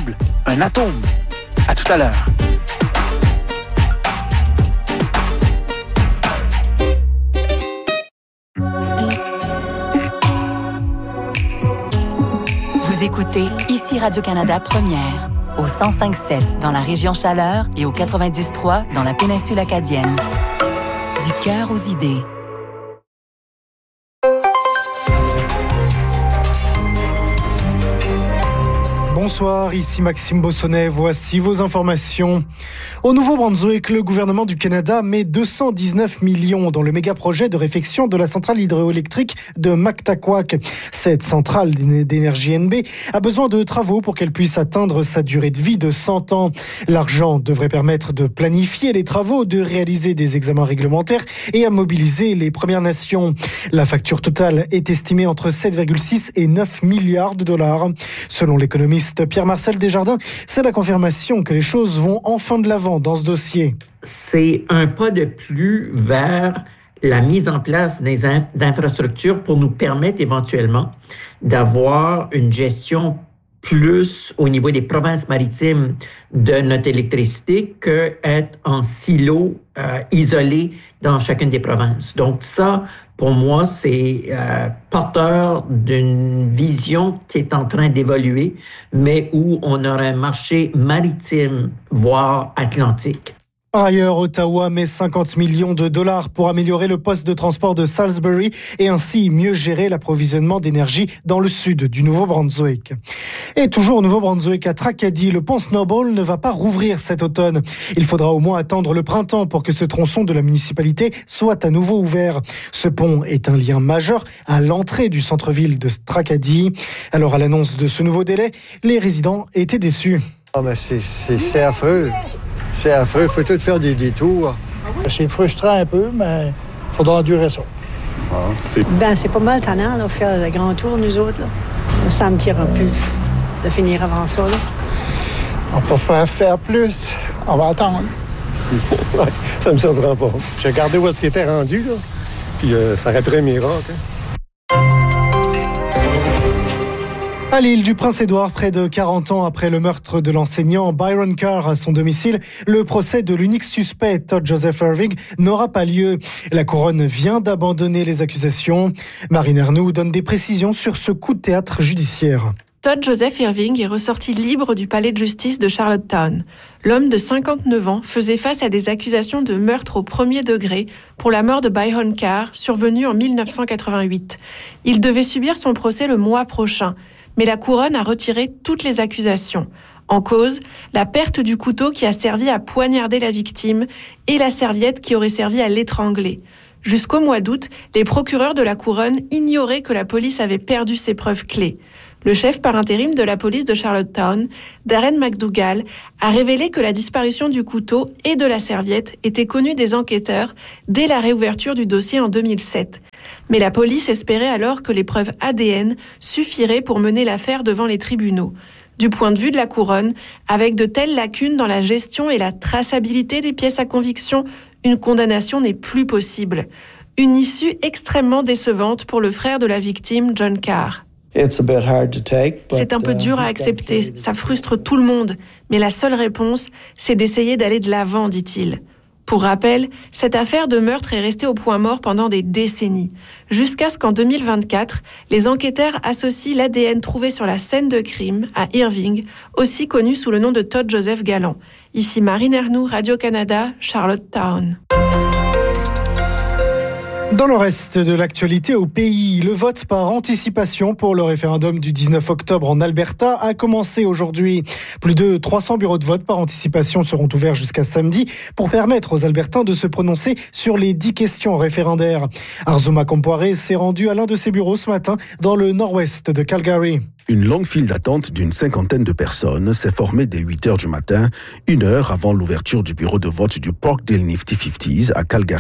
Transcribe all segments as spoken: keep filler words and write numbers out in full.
invisible, un atome. À tout à l'heure. Vous écoutez ici Radio-Canada Première, au cent cinq sept dans la région Chaleur et au quatre-vingt-dix trois dans la péninsule acadienne. Du cœur aux idées. Bonsoir, ici Maxime Bossonnet, voici vos informations. Au Nouveau-Brunswick, le gouvernement du Canada met deux cent dix-neuf millions dans le méga-projet de réfection de la centrale hydroélectrique de Mactaquac. Cette centrale d'énergie N B a besoin de travaux pour qu'elle puisse atteindre sa durée de vie de cent ans. L'argent devrait permettre de planifier les travaux, de réaliser des examens réglementaires et à mobiliser les Premières Nations. La facture totale est estimée entre sept virgule six et neuf milliards de dollars. Selon l'économiste Pierre-Marcel Desjardins, c'est la confirmation que les choses vont enfin de l'avant dans ce dossier. C'est un pas de plus vers la mise en place des in- d'infrastructures pour nous permettre éventuellement d'avoir une gestion plus au niveau des provinces maritimes de notre électricité qu'être en silo euh, isolé dans chacune des provinces. Donc ça, pour moi, c'est euh, porteur d'une vision qui est en train d'évoluer, mais où on aura un marché maritime, voire atlantique. Par ailleurs, Ottawa met cinquante millions de dollars pour améliorer le poste de transport de Salisbury et ainsi mieux gérer l'approvisionnement d'énergie dans le sud du Nouveau-Brunswick. Et toujours au Nouveau-Brunswick, à Tracadie, le pont Snowball ne va pas rouvrir cet automne. Il faudra au moins attendre le printemps pour que ce tronçon de la municipalité soit à nouveau ouvert. Ce pont est un lien majeur à l'entrée du centre-ville de Tracadie. Alors, à l'annonce de ce nouveau délai, les résidents étaient déçus. Ah, mais c'est, c'est, c'est affreux. C'est affreux, il faut tout faire des détours. C'est frustrant un peu, mais il faudra endurer ça. Ah, c'est... Ben, c'est pas mal tannant, là, faire le grand tour, nous autres. Là. Il me semble qu'il y aura plus de finir avant ça. Là. On peut faire faire plus. On va attendre. Ouais, ça me surprend pas. J'ai regardé où est-ce qu'il était rendu, là. Puis euh, ça aurait pris un miracle. Hein. À l'île du Prince-Édouard, près de quarante ans après le meurtre de l'enseignant Byron Carr à son domicile, le procès de l'unique suspect, Todd Joseph Irving, n'aura pas lieu. La couronne vient d'abandonner les accusations. Marine Ernoult donne des précisions sur ce coup de théâtre judiciaire. Todd Joseph Irving est ressorti libre du palais de justice de Charlottetown. L'homme de cinquante-neuf ans faisait face à des accusations de meurtre au premier degré pour la mort de Byron Carr, survenue en dix-neuf cent quatre-vingt-huit. Il devait subir son procès le mois prochain. Mais la couronne a retiré toutes les accusations. En cause, la perte du couteau qui a servi à poignarder la victime et la serviette qui aurait servi à l'étrangler. Jusqu'au mois d'août, les procureurs de la couronne ignoraient que la police avait perdu ses preuves clés. Le chef par intérim de la police de Charlottetown, Darren McDougall, a révélé que la disparition du couteau et de la serviette était connue des enquêteurs dès la réouverture du dossier en deux mille sept. Mais la police espérait alors que les preuves A D N suffiraient pour mener l'affaire devant les tribunaux. Du point de vue de la couronne, avec de telles lacunes dans la gestion et la traçabilité des pièces à conviction, une condamnation n'est plus possible. Une issue extrêmement décevante pour le frère de la victime, John Carr. C'est un peu dur à accepter, ça frustre tout le monde, mais la seule réponse, c'est d'essayer d'aller de l'avant, dit-il. Pour rappel, cette affaire de meurtre est restée au point mort pendant des décennies, jusqu'à ce qu'en deux mille vingt-quatre, les enquêteurs associent l'A D N trouvé sur la scène de crime à Irving, aussi connu sous le nom de Todd Joseph Gallant. Ici Marine Ernoult, Radio-Canada, Charlottetown. Dans le reste de l'actualité au pays, le vote par anticipation pour le référendum du dix-neuf octobre en Alberta a commencé aujourd'hui. Plus de trois cents bureaux de vote par anticipation seront ouverts jusqu'à samedi pour permettre aux Albertains de se prononcer sur les dix questions référendaires. Arzuma Compoiré s'est rendu à l'un de ces bureaux ce matin dans le nord-ouest de Calgary. Une longue file d'attente d'une cinquantaine de personnes s'est formée dès huit heures du matin, une heure avant l'ouverture du bureau de vote du Parkdale Nifty cinquante à Calgary.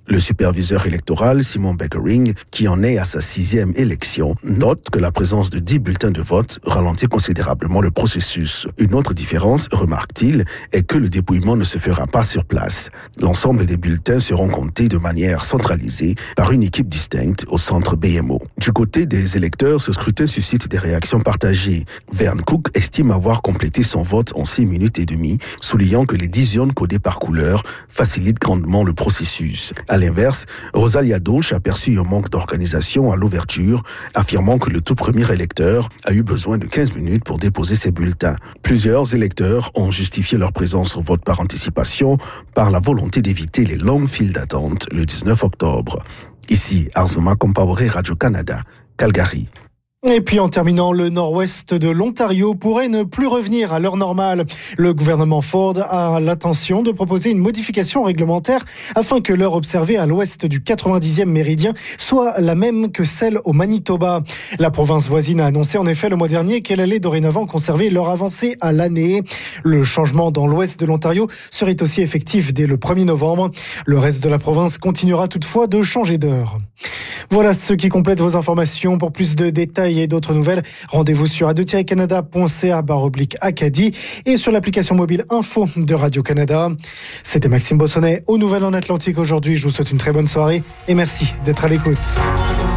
Le superviseur électoral Simon Beckering, qui en est à sa sixième élection, note que la présence de dix bulletins de vote ralentit considérablement le processus. Une autre différence, remarque-t-il, est que le dépouillement ne se fera pas sur place. L'ensemble des bulletins seront comptés de manière centralisée par une équipe distincte au centre B M O. Du côté des électeurs, ce scrutin suscite des réactions partagées. Vern Cook estime avoir complété son vote en six minutes et demie, soulignant que les dix urnes codées par couleur facilitent grandement le processus. À l'inverse, Rosalia Doche a perçu un manque d'organisation à l'ouverture, affirmant que le tout premier électeur a eu besoin de quinze minutes pour déposer ses bulletins. Plusieurs électeurs ont justifié leur présence au vote par anticipation par la volonté d'éviter les longues files d'attente le dix-neuf octobre. Ici, Arzuma Compaoré, Radio-Canada, Calgary. Et puis en terminant, le nord-ouest de l'Ontario pourrait ne plus revenir à l'heure normale. Le gouvernement Ford a l'intention de proposer une modification réglementaire afin que l'heure observée à l'ouest du quatre-vingt-dixième méridien soit la même que celle au Manitoba. La province voisine a annoncé en effet le mois dernier qu'elle allait dorénavant conserver l'heure avancée à l'année. Le changement dans l'ouest de l'Ontario serait aussi effectif dès le premier novembre. Le reste de la province continuera toutefois de changer d'heure. Voilà ce qui complète vos informations. Pour plus de détails et d'autres nouvelles, rendez-vous sur radio tiret canada point c a barre oblique Acadie et sur l'application mobile Info de Radio-Canada. C'était Maxime Bossonnet aux Nouvelles en Atlantique aujourd'hui. Je vous souhaite une très bonne soirée et merci d'être à l'écoute.